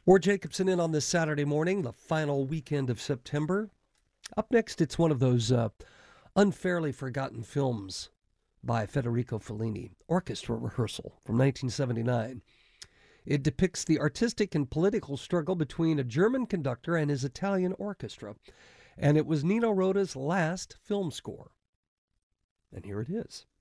Ward Jacobson in on this Saturday morning, the final weekend of September. Up next, it's one of those unfairly forgotten films by Federico Fellini, Orchestra Rehearsal from 1979. It depicts the artistic and political struggle between a German conductor and his Italian orchestra, and it was Nino Rota's last film score. And here it is.